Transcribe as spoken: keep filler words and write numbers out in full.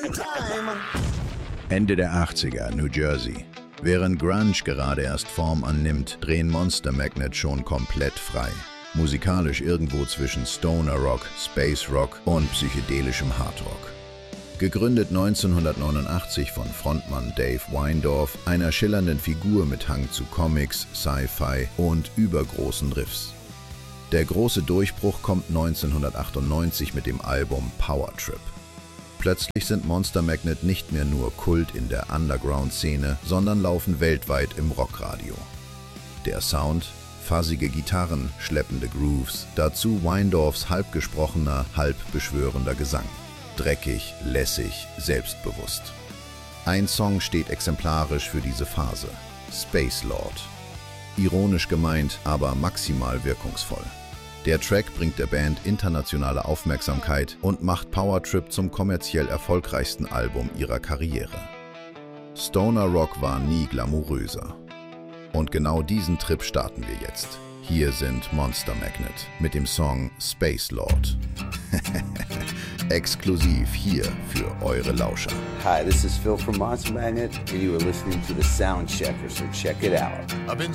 Ende der achtziger, New Jersey. Während Grunge gerade erst Form annimmt, drehen Monster Magnet schon komplett frei. Musikalisch irgendwo zwischen Stoner Rock, Space Rock und psychedelischem Hard Rock. Gegründet neunzehnhundertneunundachtzig von Frontmann Dave Weindorf, einer schillernden Figur mit Hang zu Comics, Sci-Fi und übergroßen Riffs. Der große Durchbruch kommt neunzehnhundertachtundneunzig mit dem Album Power Trip. Plötzlich sind Monster Magnet nicht mehr nur Kult in der Underground-Szene, sondern laufen weltweit im Rockradio. Der Sound? Fuzzige Gitarren, schleppende Grooves, dazu Weindorfs halb gesprochener, halb beschwörender Gesang. Dreckig, lässig, selbstbewusst. Ein Song steht exemplarisch für diese Phase: Space Lord. Ironisch gemeint, aber maximal wirkungsvoll. Der Track bringt der Band internationale Aufmerksamkeit und macht Power Trip zum kommerziell erfolgreichsten Album ihrer Karriere. Stoner Rock war nie glamouröser. Und genau diesen Trip starten wir jetzt. Hier sind Monster Magnet mit dem Song Space Lord. Exklusiv hier für eure Lauscher. Hi, this is Phil from Monster Magnet and you are listening to the Sound Checker, so check it out.